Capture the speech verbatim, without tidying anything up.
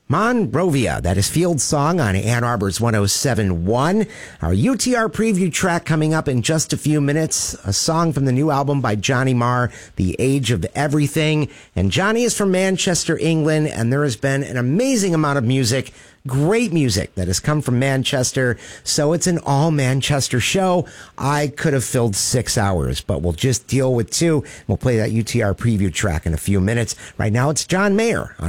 Monrovia, that is Field's song on Ann Arbor's one oh seven point one. Our U T R preview track coming up in just a few minutes. A song from the new album by Johnny Marr, The Age of Everything. And Johnny is from Manchester, England, and there has been an amazing amount of music, great music that has come from Manchester. So it's an all Manchester show. I could have filled six hours, but we'll just deal with two. We'll play that U T R preview track in a few minutes. Right now, it's John Mayer on